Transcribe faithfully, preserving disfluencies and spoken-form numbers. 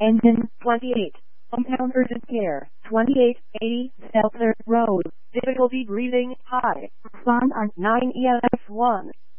Engine twenty-eight. Hometown Urgent Care twenty-eight eighty Seltzer Road. Difficulty breathing high. Respond on nine E M F one.